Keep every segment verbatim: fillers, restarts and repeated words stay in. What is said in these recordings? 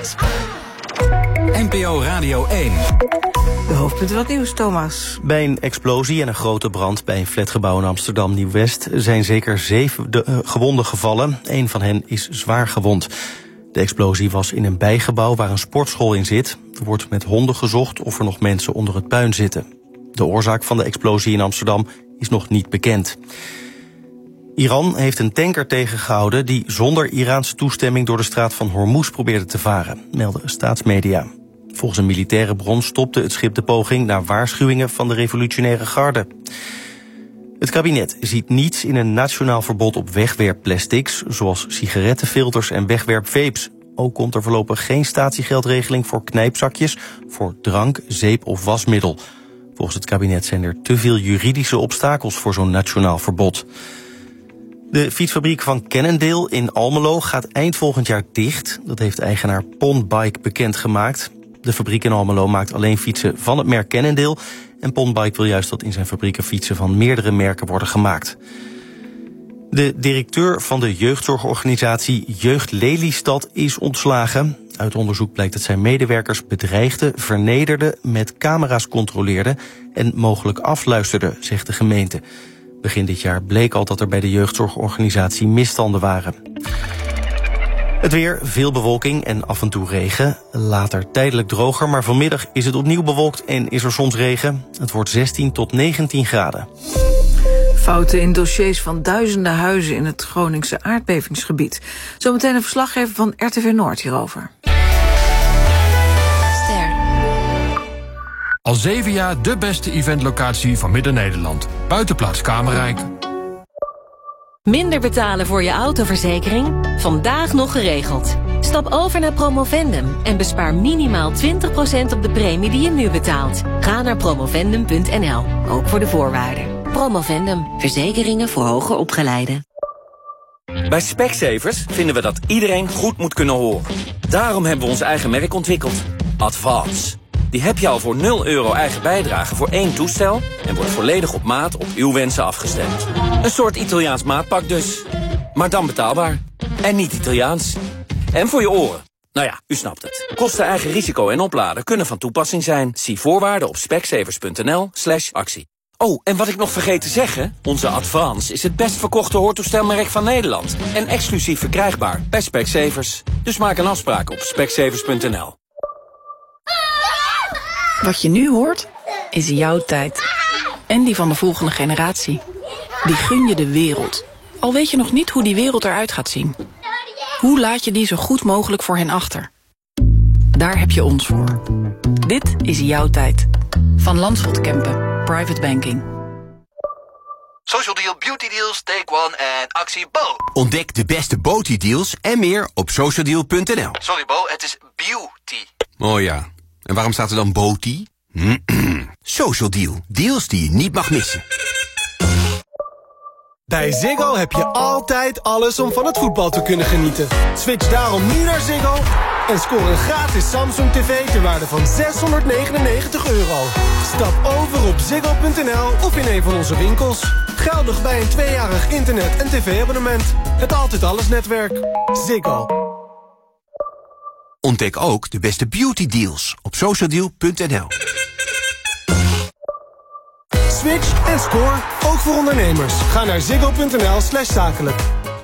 N P O Radio één. De hoofdpunten van het nieuws, Thomas. Bij een explosie en een grote brand bij een flatgebouw in Amsterdam Nieuw-West zijn zeker zeven de, uh, gewonden gevallen. Een van hen is zwaar gewond. De explosie was in een bijgebouw waar een sportschool in zit. Er wordt met honden gezocht of er nog mensen onder het puin zitten. De oorzaak van de explosie in Amsterdam is nog niet bekend. Iran heeft een tanker tegengehouden die zonder Iraanse toestemming door de straat van Hormuz probeerde te varen, melden staatsmedia. Volgens een militaire bron stopte het schip de poging na waarschuwingen van de revolutionaire garde. Het kabinet ziet niets in een nationaal verbod op wegwerpplastics, zoals sigarettenfilters en wegwerpvapes. Ook komt er voorlopig geen statiegeldregeling voor knijpzakjes, voor drank, zeep of wasmiddel. Volgens het kabinet zijn er te veel juridische obstakels voor zo'n nationaal verbod. De fietsfabriek van Cannondale in Almelo gaat eind volgend jaar dicht. Dat heeft eigenaar Pondbike bekendgemaakt. De fabriek in Almelo maakt alleen fietsen van het merk Cannondale. En Pondbike wil juist dat in zijn fabrieken fietsen van meerdere merken worden gemaakt. De directeur van de jeugdzorgorganisatie Jeugd Lelystad is ontslagen. Uit onderzoek blijkt dat zijn medewerkers bedreigden, vernederden, met camera's controleerden en mogelijk afluisterden, zegt de gemeente. Begin dit jaar bleek al dat er bij de jeugdzorgorganisatie misstanden waren. Het weer, veel bewolking en af en toe regen. Later tijdelijk droger, maar vanmiddag is het opnieuw bewolkt en is er soms regen. Het wordt zestien tot negentien graden. Fouten in dossiers van duizenden huizen in het Groningse aardbevingsgebied. Zometeen een verslaggever van R T V Noord hierover. Ster. Al zeven jaar de beste eventlocatie van Midden-Nederland. Buitenplaats Kamerrijk. Minder betalen voor je autoverzekering? Vandaag nog geregeld. Stap over naar Promovendum en bespaar minimaal twintig procent op de premie die je nu betaalt. Ga naar promovendum punt n l, ook voor de voorwaarden. Promovendum, verzekeringen voor hoger opgeleiden. Bij Specsavers vinden we dat iedereen goed moet kunnen horen. Daarom hebben we ons eigen merk ontwikkeld. Advance. Die heb je al voor nul euro eigen bijdrage voor één toestel en wordt volledig op maat op uw wensen afgestemd. Een soort Italiaans maatpak dus. Maar dan betaalbaar. En niet Italiaans. En voor je oren. Nou ja, u snapt het. Kosten, eigen risico en opladen kunnen van toepassing zijn. Zie voorwaarden op specsavers punt n l slash actie. Oh, en wat ik nog vergeet te zeggen, onze Advance is het best verkochte hoortoestelmerk van Nederland. En exclusief verkrijgbaar bij Specsavers. Dus maak een afspraak op specsavers punt n l. Wat je nu hoort, is jouw tijd. En die van de volgende generatie. Die gun je de wereld. Al weet je nog niet hoe die wereld eruit gaat zien. Hoe laat je die zo goed mogelijk voor hen achter? Daar heb je ons voor. Dit is jouw tijd. Van Landschot Kempen. Private Banking. Social Deal, Beauty Deals, Take One en actie Bo. Ontdek de beste Beauty Deals en meer op social deal punt n l. Sorry Bo, het is beauty. Oh ja, en waarom staat er dan Beauty? Social Deal, deals die je niet mag missen. Bij Ziggo heb je altijd alles om van het voetbal te kunnen genieten. Switch daarom nu naar Ziggo en scoor een gratis Samsung tv ter waarde van zeshonderdnegenennegentig euro. Stap over op ziggo punt n l of in een van onze winkels. Geldig bij een tweejarig internet- en tv-abonnement. Het Altijd Alles netwerk. Ziggo. Ontdek ook de beste beauty deals op social deal punt n l. Switch en score, ook voor ondernemers. Ga naar ziggo punt n l slash zakelijk.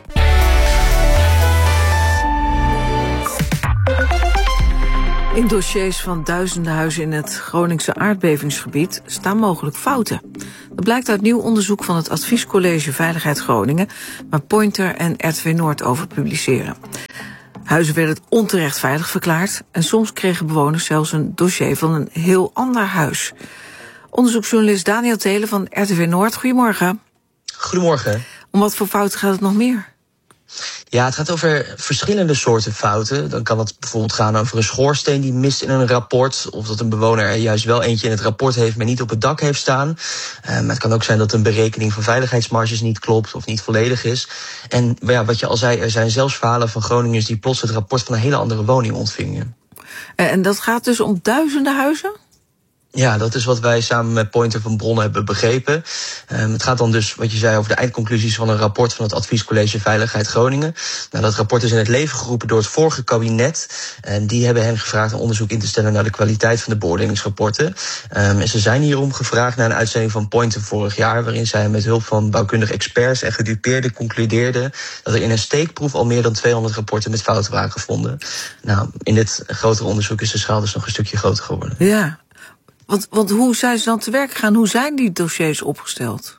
In dossiers van duizenden huizen in het Groningse aardbevingsgebied staan mogelijk fouten. Dat blijkt uit nieuw onderzoek van het Adviescollege Veiligheid Groningen, waar Pointer en R T V Noord over publiceren. Huizen werden onterecht veilig verklaard en soms kregen bewoners zelfs een dossier van een heel ander huis. Onderzoeksjournalist Daniel Telen van R T V Noord, goedemorgen. Goedemorgen. Om wat voor fouten gaat het nog meer? Ja, het gaat over verschillende soorten fouten. Dan kan het bijvoorbeeld gaan over een schoorsteen die mist in een rapport, of dat een bewoner er juist wel eentje in het rapport heeft, maar niet op het dak heeft staan. Uh, maar het kan ook zijn dat een berekening van veiligheidsmarges niet klopt of niet volledig is. En ja, wat je al zei, er zijn zelfs verhalen van Groningers die plots het rapport van een hele andere woning ontvingen. En dat gaat dus om duizenden huizen? Ja, dat is wat wij samen met Pointer van Bronnen hebben begrepen. Um, het gaat dan dus, wat je zei, over de eindconclusies van een rapport van het Adviescollege Veiligheid Groningen. Nou, dat rapport is in het leven geroepen door het vorige kabinet. En die hebben hen gevraagd een onderzoek in te stellen naar de kwaliteit van de beoordelingsrapporten. Um, en ze zijn hierom gevraagd naar een uitzending van Pointer vorig jaar, waarin zij met hulp van bouwkundige experts en gedupeerden concludeerden dat er in een steekproef al meer dan tweehonderd rapporten met fouten waren gevonden. Nou, in dit grotere onderzoek is de schaal dus nog een stukje groter geworden. Ja. Want, want hoe zijn ze dan te werk gegaan? Hoe zijn die dossiers opgesteld?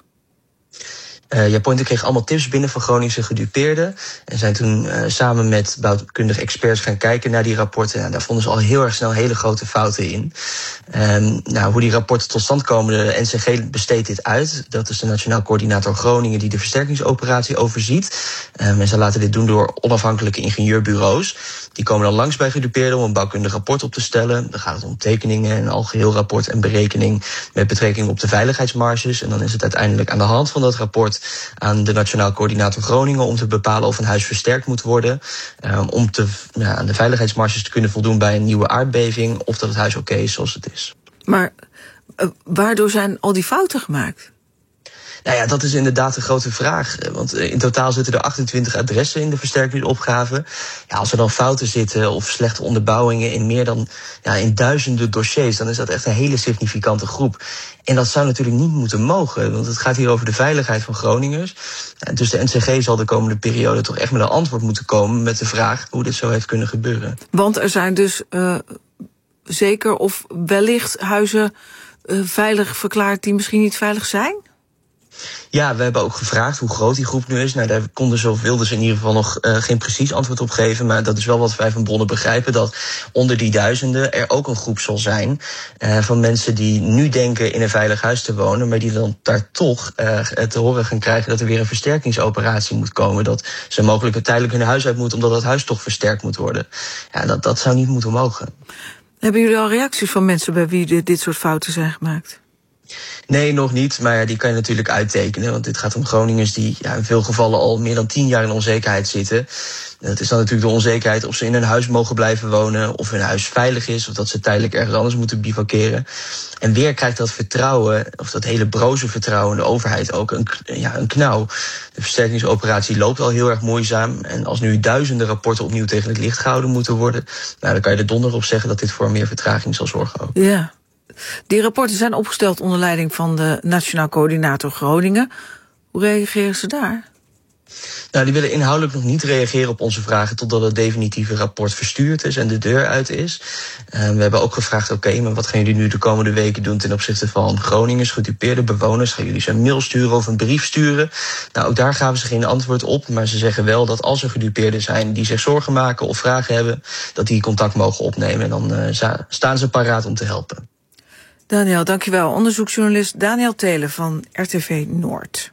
Uh, ja, Pointer kreeg allemaal tips binnen van Groningse gedupeerden. En zijn toen uh, samen met bouwkundige experts gaan kijken naar die rapporten. En daar vonden ze al heel erg snel hele grote fouten in. Um, nou, hoe die rapporten tot stand komen, de N C G besteedt dit uit. Dat is de Nationaal Coördinator Groningen die de versterkingsoperatie overziet. Um, en ze laten dit doen door onafhankelijke ingenieurbureaus. Die komen dan langs bij gedupeerden om een bouwkundig rapport op te stellen. Dan gaat het om tekeningen, een algeheel rapport en berekening met betrekking op de veiligheidsmarges. En dan is het uiteindelijk aan de hand van dat rapport aan de Nationaal Coördinator Groningen om te bepalen of een huis versterkt moet worden. Um, om te, ja, aan de veiligheidsmarges te kunnen voldoen bij een nieuwe aardbeving, of dat het huis oké is zoals het is. Maar uh, waardoor zijn al die fouten gemaakt? Nou ja, dat is inderdaad een grote vraag. Want in totaal zitten er achtentwintig adressen in de versterkingsopgave. Ja, als er dan fouten zitten of slechte onderbouwingen in meer dan ja, in duizenden dossiers, dan is dat echt een hele significante groep. En dat zou natuurlijk niet moeten mogen, want het gaat hier over de veiligheid van Groningers. Dus de N C G zal de komende periode toch echt met een antwoord moeten komen met de vraag hoe dit zo heeft kunnen gebeuren. Want er zijn dus uh, zeker of wellicht huizen uh, veilig verklaard die misschien niet veilig zijn? Ja, we hebben ook gevraagd hoe groot die groep nu is. Nou, daar konden ze of wilden ze in ieder geval nog uh, geen precies antwoord op geven. Maar dat is wel wat wij van bronnen begrijpen, dat onder die duizenden er ook een groep zal zijn uh, van mensen die nu denken in een veilig huis te wonen, maar die dan daar toch uh, te horen gaan krijgen dat er weer een versterkingsoperatie moet komen. Dat ze mogelijk tijdelijk hun huis uit moeten omdat dat huis toch versterkt moet worden. Ja, dat, dat zou niet moeten mogen. Hebben jullie al reacties van mensen bij wie dit, dit soort fouten zijn gemaakt? Nee, nog niet, maar die kan je natuurlijk uittekenen. Want dit gaat om Groningers die ja, in veel gevallen al meer dan tien jaar in onzekerheid zitten. Het is dan natuurlijk de onzekerheid of ze in hun huis mogen blijven wonen, of hun huis veilig is, of dat ze tijdelijk ergens anders moeten bivakeren. En weer krijgt dat vertrouwen, of dat hele broze vertrouwen in de overheid ook een, ja, een knauw. De versterkingsoperatie loopt al heel erg moeizaam. En als nu duizenden rapporten opnieuw tegen het licht gehouden moeten worden, nou, dan kan je er donder op zeggen dat dit voor meer vertraging zal zorgen ook. Ja. Die rapporten zijn opgesteld onder leiding van de Nationaal Coördinator Groningen. Hoe reageren ze daar? Nou, die willen inhoudelijk nog niet reageren op onze vragen totdat het definitieve rapport verstuurd is en de deur uit is. Uh, we hebben ook gevraagd, oké, okay, maar wat gaan jullie nu de komende weken doen ten opzichte van Groningers, gedupeerde bewoners? Gaan jullie ze een mail sturen of een brief sturen? Nou, ook daar gaven ze geen antwoord op, maar ze zeggen wel dat als er gedupeerden zijn die zich zorgen maken of vragen hebben, dat die contact mogen opnemen en dan uh, staan ze paraat om te helpen. Daniel, dankjewel. Onderzoeksjournalist Daniel Telen van R T V Noord.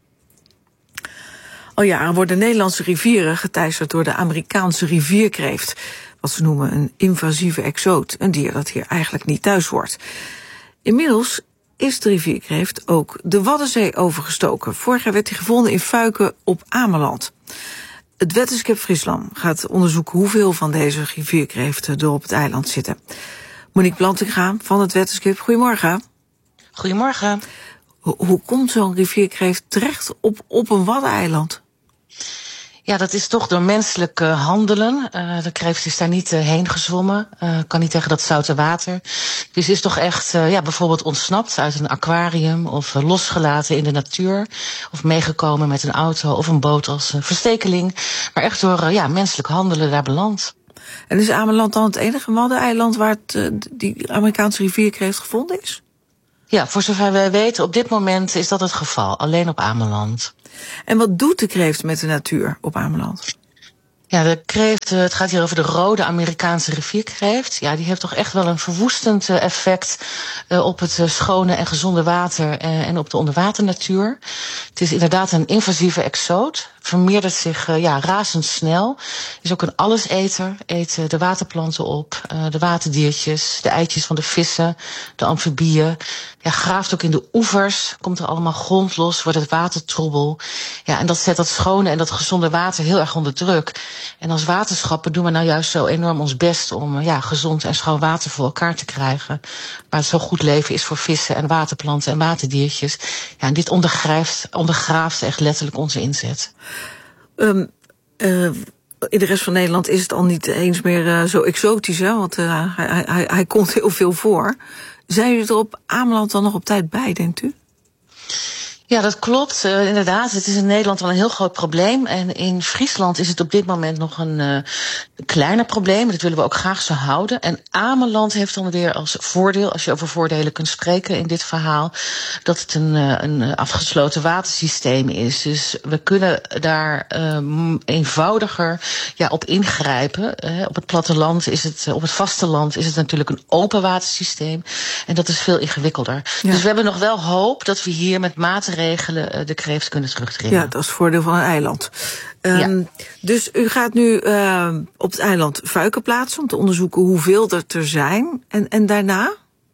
Al jaren worden Nederlandse rivieren geteisterd door de Amerikaanse rivierkreeft. Wat ze noemen een invasieve exoot, een dier dat hier eigenlijk niet thuis hoort. Inmiddels is de rivierkreeft ook de Waddenzee overgestoken. Vorig jaar werd hij gevonden in Fuiken op Ameland. Het wetenschap Friesland gaat onderzoeken hoeveel van deze rivierkreeften er op het eiland zitten. Monique Plantinga van het wetenschap, goedemorgen. Goedemorgen. Ho- hoe komt zo'n rivierkreeft terecht op, op een waddeneiland? Ja, dat is toch door menselijk uh, handelen. Uh, de kreeft is daar niet uh, heen gezwommen. Uh, kan niet tegen dat zoute water. Dus is toch echt uh, ja, bijvoorbeeld ontsnapt uit een aquarium of uh, losgelaten in de natuur. Of meegekomen met een auto of een boot als uh, verstekeling. Maar echt door uh, ja, menselijk handelen daar beland. En is Ameland dan het enige waddeneiland waar het, uh, die Amerikaanse rivierkreeft gevonden is? Ja, voor zover wij weten, op dit moment is dat het geval. Alleen op Ameland. En wat doet de kreeft met de natuur op Ameland? Ja, de kreeft, het gaat hier over de rode Amerikaanse rivierkreeft. Ja, die heeft toch echt wel een verwoestend effect uh, op het uh, schone en gezonde water uh, en op de onderwaternatuur. Het is inderdaad een invasieve exoot. vermeerdert zich uh, ja, razendsnel. Is ook een alleseter. Eet uh, de waterplanten op, uh, de waterdiertjes, de eitjes van de vissen, de amfibieën. Ja, graaft ook in de oevers, komt er allemaal grond los, wordt het water troebel. Ja, en dat zet dat schone en dat gezonde water heel erg onder druk. En als waterschappen doen we nou juist zo enorm ons best om uh, ja, gezond en schoon water voor elkaar te krijgen. Waar het zo goed leven is voor vissen en waterplanten en waterdiertjes. Ja, en dit ondergraaft, ondergraaft echt letterlijk onze inzet. Um, uh, in de rest van Nederland is het al niet eens meer uh, zo exotisch, hè? Want uh, hij, hij, hij komt heel veel voor. Zijn jullie er op Ameland dan nog op tijd bij, denkt u? Ja, dat klopt. Uh, inderdaad, het is in Nederland wel een heel groot probleem. En in Friesland is het op dit moment nog een uh, kleiner probleem. Dat willen we ook graag zo houden. En Ameland heeft dan weer als voordeel, als je over voordelen kunt spreken in dit verhaal, dat het een, uh, een afgesloten watersysteem is. Dus we kunnen daar uh, eenvoudiger ja, op ingrijpen. Uh, op het platteland is het, uh, op het vasteland is het natuurlijk een open watersysteem. En dat is veel ingewikkelder. Ja. Dus we hebben nog wel hoop dat we hier met maatregelen regelen de kreeft kunnen terugdringen. Ja, dat is het voordeel van een eiland. Um, ja. Dus u gaat nu uh, op het eiland fuiken plaatsen om te onderzoeken hoeveel er er zijn. En, en daarna?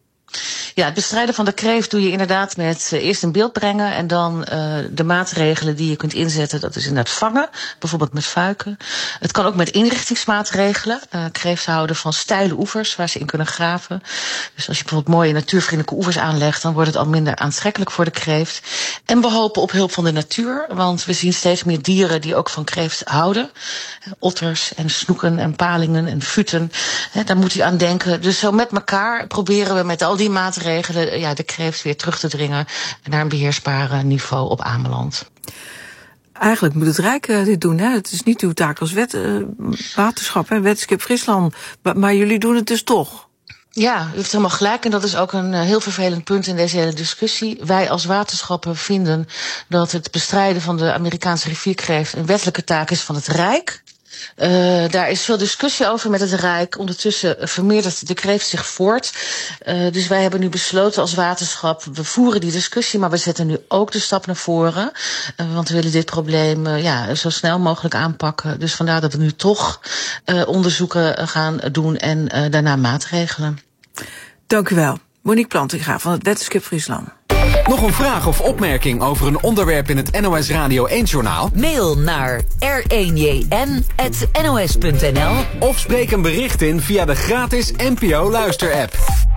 Ja, het bestrijden van de kreeft doe je inderdaad met uh, eerst in beeld brengen en dan uh, de maatregelen die je kunt inzetten. Dat is inderdaad vangen, bijvoorbeeld met fuiken. Het kan ook met inrichtingsmaatregelen. Uh, kreeft houden van steile oevers waar ze in kunnen graven. Dus als je bijvoorbeeld mooie natuurvriendelijke oevers aanlegt, dan wordt het al minder aantrekkelijk voor de kreeft. En we hopen op hulp van de natuur, want we zien steeds meer dieren die ook van kreeft houden. Uh, otters en snoeken en palingen en futen. Uh, daar moet u aan denken. Dus zo met elkaar proberen we met al die maatregelen ja, de kreeft weer terug te dringen naar een beheersbaar niveau op Ameland. Eigenlijk moet het Rijk uh, dit doen, hè? Het is niet uw taak als wet, uh, waterschap, hè? Wetenschap Friesland. Maar, maar jullie doen het dus toch? Ja, u heeft helemaal gelijk en dat is ook een uh, heel vervelend punt in deze hele discussie. Wij als waterschappen vinden dat het bestrijden van de Amerikaanse rivierkreeft een wettelijke taak is van het Rijk. Uh, daar is veel discussie over met het Rijk. Ondertussen vermeerdert de kreeft zich voort. Uh, dus wij hebben nu besloten als waterschap, we voeren die discussie, maar we zetten nu ook de stap naar voren. Uh, want we willen dit probleem uh, ja, zo snel mogelijk aanpakken. Dus vandaar dat we nu toch uh, onderzoeken gaan doen en uh, daarna maatregelen. Dank u wel. Monique Plantinga van het Wetenschap Friesland. Nog een vraag of opmerking over een onderwerp in het N O S Radio één-journaal? Mail naar r één j n at n o s punt n l of spreek een bericht in via de gratis N P O-luisterapp.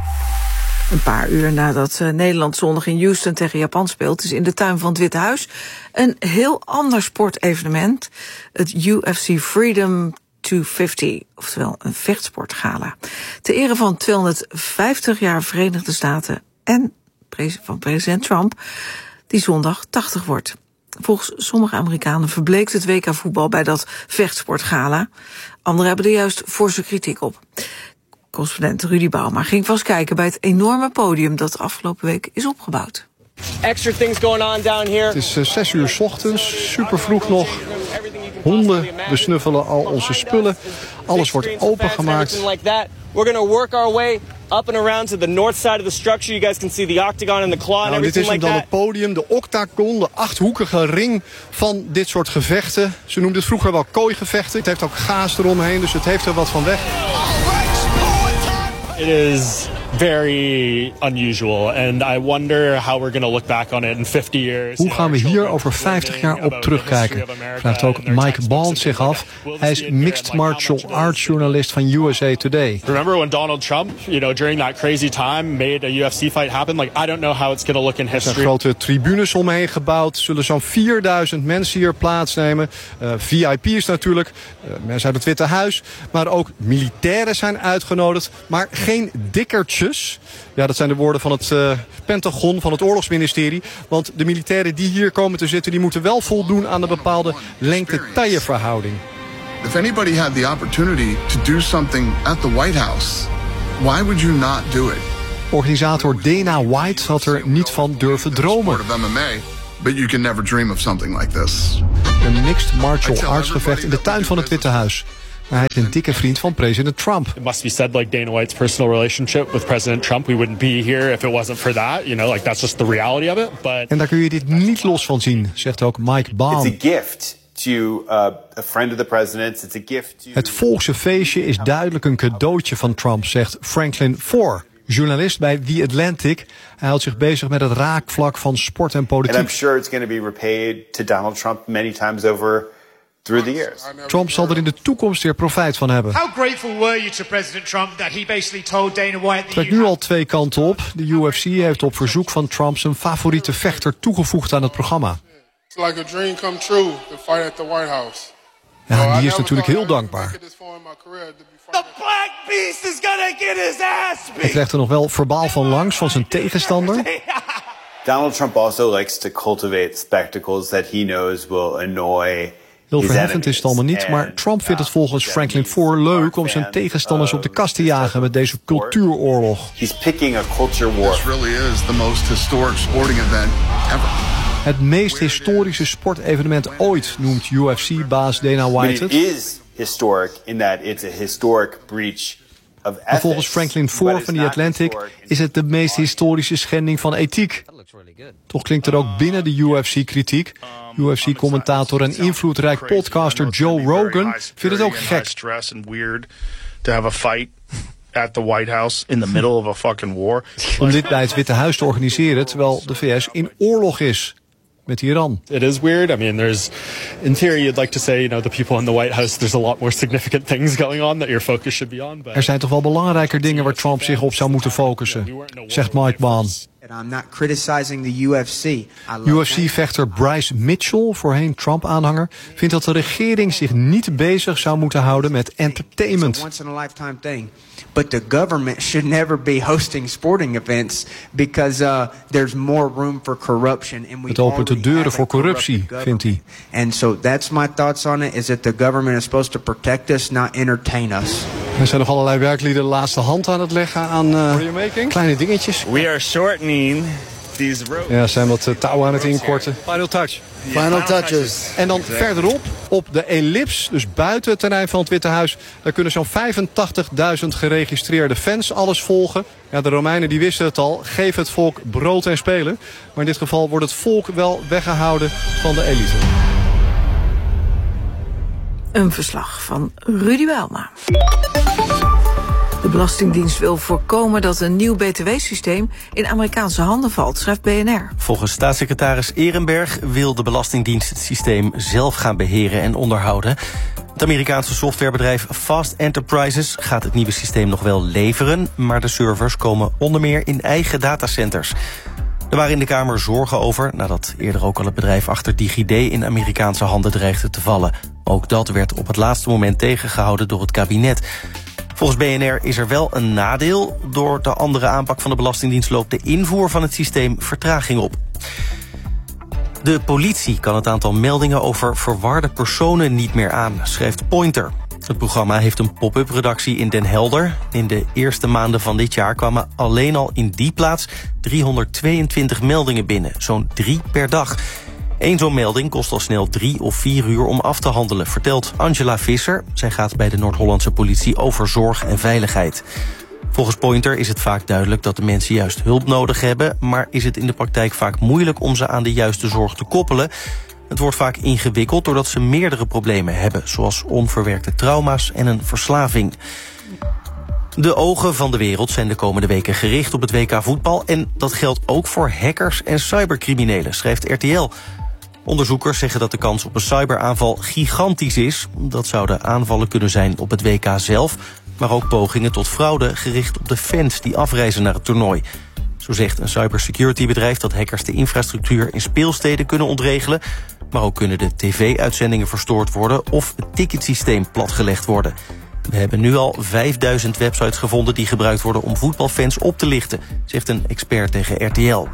Een paar uur nadat uh, Nederland zondag in Houston tegen Japan speelt, is in de tuin van het Witte Huis een heel ander sportevenement. Het U F C Freedom tweehonderdvijftig, oftewel een vechtsportgala. Ter ere van tweehonderdvijftig jaar Verenigde Staten en van president Trump, die zondag tachtig wordt. Volgens sommige Amerikanen verbleekt het W K voetbal bij dat vechtsportgala. Anderen hebben er juist forse kritiek op. Correspondent Rudy Bauma ging vast kijken bij het enorme podium dat afgelopen week is opgebouwd. Extra things going on down here. Het is uh, zes uur 's ochtends, super vroeg nog. Honden besnuffelen al onze spullen. Alles wordt opengemaakt. We're going to work our way up and around to the north side of the structure. You guys can see the octagon and the claw and nou, everything like that. Dit is dan het podium, de octagon, de achthoekige ring van dit soort gevechten. Ze noemden het vroeger wel kooigevechten. Het heeft ook gaas eromheen, dus het heeft er wat van weg. It is very unusual and I wonder how we're going to look back on it in fifty years. Hoe gaan we hier over vijftig jaar op terugkijken? Vraagt ook Mike Bond zich af. Hij is mixed martial arts journalist van U S A Today. Remember when Donald Trump, you know, during that crazy time made a U F C fight happen? Like I don't know how it's going to look in history. Er zijn grote tribunes omheen gebouwd. Zullen zo'n vierduizend mensen hier plaatsnemen. Uh, V I P's natuurlijk, uh, mensen uit het Witte Huis, maar ook militairen zijn uitgenodigd, maar geen dikkertjes. Ja, dat zijn de woorden van het uh, Pentagon, van het oorlogsministerie. Want de militairen die hier komen te zitten, die moeten wel voldoen aan een bepaalde lengte-taille-verhouding. If anybody had the opportunity to do something at the White House, why would you not do it? Organisator Dana White had er niet van durven dromen. But you can never dream of something like this. Een mixed martial arts gevecht in de tuin van het Witte Huis. Maar hij is een dikke vriend van president Trump. It must be said, like Dana White's personal relationship with President Trump, we wouldn't be here if it wasn't for that. You know, like that's just the reality of it. But en daar kun je dit niet los van zien, zegt ook Mike Baum. It's a gift to uh, a friend of the president's. It's a gift to... Het volkse feestje is duidelijk een cadeautje van Trump, zegt Franklin Foer, journalist bij The Atlantic. Hij houdt zich bezig met het raakvlak van sport en politiek. And I'm sure it's going to be repaid to Donald Trump many times over through the years. Trump zal er in de toekomst weer profijt van hebben. How grateful were you to President Trump that he basically told Dana White that Het trekt nu al twee kanten op. De U F C heeft op verzoek van Trump zijn favoriete vechter toegevoegd aan het programma. It's like a dream come true to fight at the White House. Ja, die is natuurlijk heel dankbaar. The black beast is gonna get his ass beat. Hij krijgt er nog wel verbaal van langs van zijn tegenstander. Donald Trump also likes to cultivate spectacles that he knows will annoy. Heel verheffend is het allemaal niet, maar Trump vindt het volgens Franklin Foer leuk om zijn tegenstanders op de kast te jagen met deze cultuuroorlog. He's picking a culture war. This really is the most historic sporting event ever. Het meest historische sportevenement ooit, noemt U F C-baas Dana White het. It is historic in that it's a historic breach of ethics. Maar volgens Franklin Foer van The Atlantic is het de meest historische schending van ethiek. Toch klinkt er ook binnen de U F C kritiek. U F C-commentator en invloedrijk podcaster Joe Rogan vindt het ook gek. To have a fight at the White House in the middle of a fucking war. Om dit bij het Witte Huis te organiseren terwijl de V S in oorlog is met Iran. It is weird. I mean, there's, in theory, you'd like to say, you know, the people in the White House, there's a lot more significant things going on that your focus should be on. But er zijn toch wel belangrijker dingen waar Trump zich op zou moeten focussen, zegt Mike Bond. I'm not criticizing the U F C. U F C-vechter Bryce Mitchell, voorheen Trump-aanhanger, vindt dat de regering zich niet bezig zou moeten houden met entertainment. It's a once-in-a-lifetime thing. But the government should never be hosting sporting events because uh, there's more room for corruption. And we Het opent de deuren voor corruptie, vindt hij. And so that's my thoughts on it, is that the government is supposed to protect us, not entertain us. Er zijn nog allerlei werklieden de laatste hand aan het leggen aan uh, kleine dingetjes. We are shortening these roads. Ja, zijn wat uh, touwen aan het inkorten. Final touch. Final touches. En dan verderop, op de ellips, dus buiten het terrein van het Witte Huis, daar kunnen zo'n vijfentachtigduizend geregistreerde fans alles volgen. Ja, de Romeinen die wisten het al, geef het volk brood en spelen. Maar in dit geval wordt het volk wel weggehouden van de elite. Een verslag van Rudy Bijlma. De Belastingdienst wil voorkomen dat een nieuw B T W-systeem in Amerikaanse handen valt, schrijft B N R. Volgens staatssecretaris Ehrenberg wil de Belastingdienst het systeem zelf gaan beheren en onderhouden. Het Amerikaanse softwarebedrijf Fast Enterprises gaat het nieuwe systeem nog wel leveren, maar de servers komen onder meer in eigen datacenters. Er waren in de Kamer zorgen over, nadat eerder ook al het bedrijf achter DigiD in Amerikaanse handen dreigde te vallen. Ook dat werd op het laatste moment tegengehouden door het kabinet. Volgens B N R is er wel een nadeel. Door de andere aanpak van de Belastingdienst loopt de invoer van het systeem vertraging op. De politie kan het aantal meldingen over verwarde personen niet meer aan, schrijft Pointer. Het programma heeft een pop-up redactie in Den Helder. In de eerste maanden van dit jaar kwamen alleen al in die plaats driehonderdtweeëntwintig meldingen binnen. Zo'n drie per dag. Eén zo'n melding kost al snel drie of vier uur om af te handelen, vertelt Angela Visser. Zij gaat bij de Noord-Hollandse politie over zorg en veiligheid. Volgens Pointer is het vaak duidelijk dat de mensen juist hulp nodig hebben, maar is het in de praktijk vaak moeilijk om ze aan de juiste zorg te koppelen. Het wordt vaak ingewikkeld doordat ze meerdere problemen hebben, zoals onverwerkte trauma's en een verslaving. De ogen van de wereld zijn de komende weken gericht op het W K voetbal en dat geldt ook voor hackers en cybercriminelen, schrijft R T L. Onderzoekers zeggen dat de kans op een cyberaanval gigantisch is. Dat zouden aanvallen kunnen zijn op het W K zelf, maar ook pogingen tot fraude gericht op de fans die afreizen naar het toernooi. Zo zegt een cybersecurity-bedrijf dat hackers de infrastructuur in speelsteden kunnen ontregelen, maar ook kunnen de tv-uitzendingen verstoord worden of het ticketsysteem platgelegd worden. We hebben nu al vijfduizend websites gevonden die gebruikt worden om voetbalfans op te lichten, zegt een expert tegen R T L.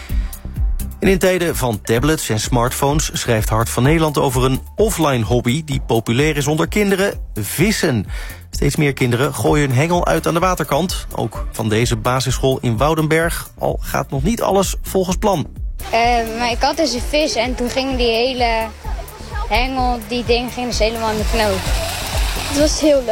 En in tijden van tablets en smartphones schrijft Hart van Nederland over een offline hobby die populair is onder kinderen: vissen. Steeds meer kinderen gooien hun hengel uit aan de waterkant. Ook van deze basisschool in Woudenberg, al gaat nog niet alles volgens plan. Uh, maar ik had dus een vis en toen ging die hele hengel, die ding ging dus helemaal in de knoop. Het was heel leuk.